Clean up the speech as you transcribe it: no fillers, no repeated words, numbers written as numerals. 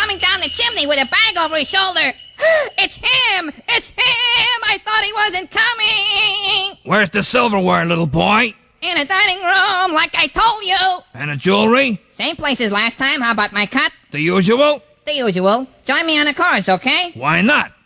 coming down the chimney with a bag over his shoulder. It's him! It's him! I thought he wasn't coming! Where's the silverware, little boy? In a dining room, like I told you. And the jewelry? Same place as last time. How about my cut? The usual? The usual. Join me on the chorus, okay? Why not?